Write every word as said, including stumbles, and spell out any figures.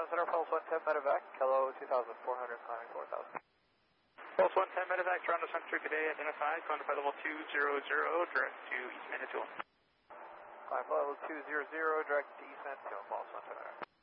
Ground Center, Pulse one ten medevac, Kilo two thousand four hundred, climbing four thousand. Pulse one ten medevac, Toronto Center today, identified, contact by level two zero zero, direct to East Manitoulin. Climb level two zero zero, direct to East Manitoulin, Pulse one ten medevac.